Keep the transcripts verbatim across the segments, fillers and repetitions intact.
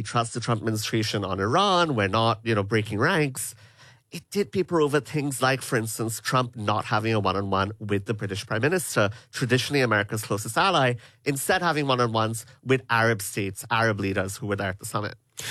trust the Trump administration on Iran. We're not, you know, breaking ranks. It did paper over things like, for instance, Trump not having a one-on-one with the British Prime Minister, traditionally America's closest ally, instead having one-on-ones with Arab states, Arab leaders who were there at the summit.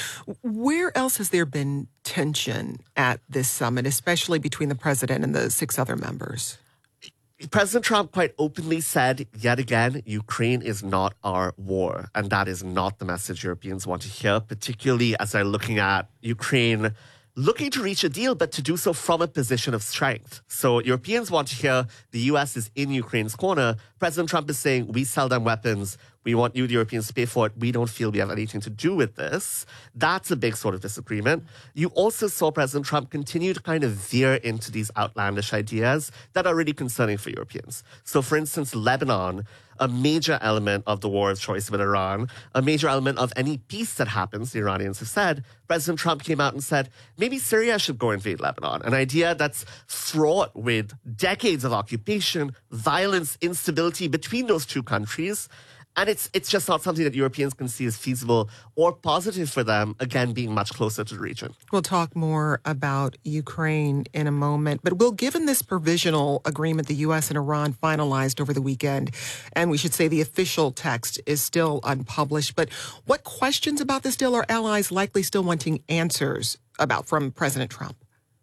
Where else has there been tension at this summit, especially between the president and the six other members? President Trump quite openly said, yet again, Ukraine is not our war. And that is not the message Europeans want to hear, particularly as they're looking at Ukraine looking to reach a deal, but to do so from a position of strength. So Europeans want to hear the U S is in Ukraine's corner. President Trump is saying, we sell them weapons. We want you, the Europeans, to pay for it. We don't feel we have anything to do with this. That's a big sort of disagreement. You also saw President Trump continue to kind of veer into these outlandish ideas that are really concerning for Europeans. So, for instance, Lebanon, a major element of the war of choice with Iran, a major element of any peace that happens, the Iranians have said, President Trump came out and said, maybe Syria should go invade Lebanon, an idea that's fraught with decades of occupation, violence, instability between those two countries. And it's it's just not something that Europeans can see as feasible or positive for them, again, being much closer to the region. We'll talk more about Ukraine in a moment. But, Will, given this provisional agreement the U S and Iran finalized over the weekend, and we should say the official text is still unpublished, but what questions about this deal are allies likely still wanting answers about from President Trump?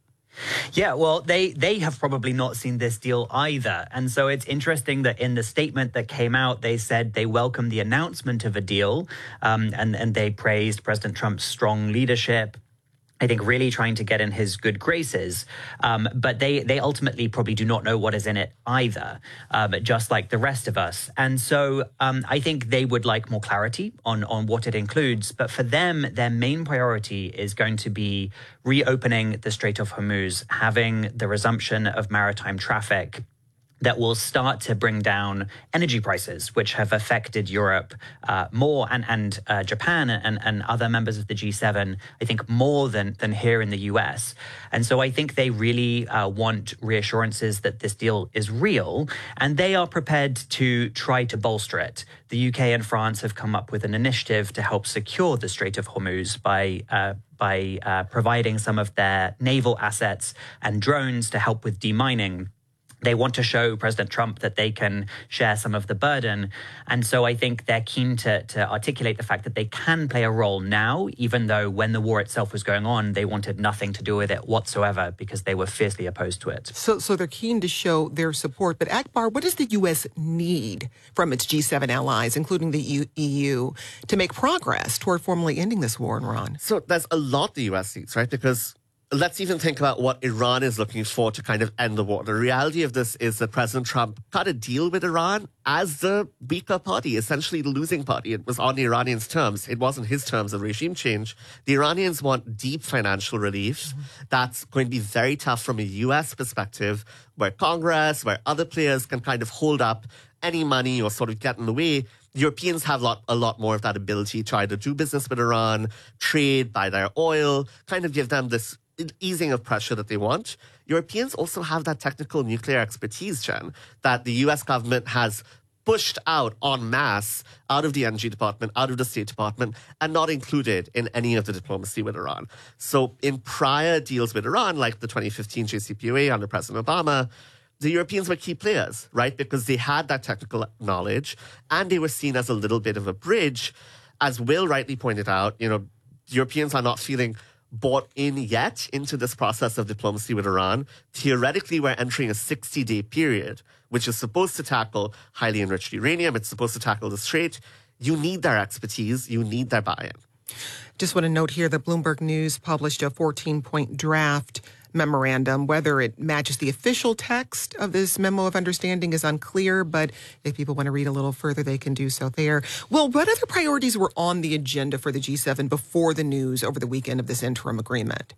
Yeah, well, they, they have probably not seen this deal either. And so it's interesting that in the statement that came out, they said they welcomed the announcement of a deal, um, and, and they praised President Trump's strong leadership, I think really trying to get in his good graces. Um, but they they ultimately probably do not know what is in it either, um, just like the rest of us. And so um, I think they would like more clarity on, on what it includes. But for them, their main priority is going to be reopening the Strait of Hormuz, having the resumption of maritime traffic that will start to bring down energy prices, which have affected Europe uh, more and, and uh, Japan and, and other members of the G seven, I think, more than, than here in the U S. And so I think they really uh, want reassurances that this deal is real, and they are prepared to try to bolster it. The U K and France have come up with an initiative to help secure the Strait of Hormuz by uh, by uh, providing some of their naval assets and drones to help with demining. They want to show President Trump that they can share some of the burden. And so I think they're keen to, to articulate the fact that they can play a role now, even though when the war itself was going on, they wanted nothing to do with it whatsoever because they were fiercely opposed to it. So, so they're keen to show their support. But Akbar, what does the U S need from its G seven allies, including the E U, to make progress toward formally ending this war in Iran? So there's a lot the U S needs, right? Because let's even think about what Iran is looking for to kind of end the war. The reality of this is that President Trump cut a deal with Iran as the weaker party, essentially the losing party. It was on the Iranians' terms. It wasn't his terms of regime change. The Iranians want deep financial relief. Mm-hmm. That's going to be very tough from a U S perspective, where Congress, where other players can kind of hold up any money or sort of get in the way. Europeans have a lot, a lot more of that ability to either do business with Iran, trade, buy their oil, kind of give them this easing of pressure that they want. Europeans also have that technical nuclear expertise, Jen, that the U S government has pushed out en masse out of the Energy Department, out of the State Department, and not included in any of the diplomacy with Iran. So in prior deals with Iran, like the twenty fifteen J C P O A under President Obama, the Europeans were key players, right? Because they had that technical knowledge and they were seen as a little bit of a bridge. As Will rightly pointed out, you know, Europeans are not feeling bought in yet into this process of diplomacy with Iran. Theoretically, we're entering a sixty-day period, which is supposed to tackle highly enriched uranium. It's supposed to tackle the Strait. You need their expertise. You need their buy-in. Just want to note here that Bloomberg News published a fourteen-point draft memorandum. Whether it matches the official text of this memo of understanding is unclear, but if people want to read a little further, they can do so there. Well, what other priorities were on the agenda for the G seven before the news over the weekend of this interim agreement?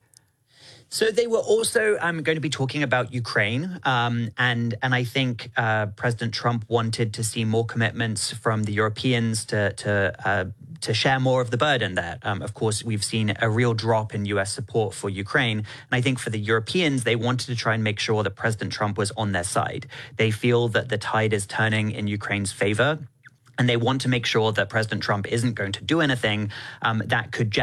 So they were also um, going to be talking about Ukraine, um, and and I think uh, President Trump wanted to see more commitments from the Europeans to to uh, to share more of the burden there. Um, of course, we've seen a real drop in U S support for Ukraine, and I think for the Europeans, they wanted to try and make sure that President Trump was on their side. They feel that the tide is turning in Ukraine's favor, and they want to make sure that President Trump isn't going to do anything um, that could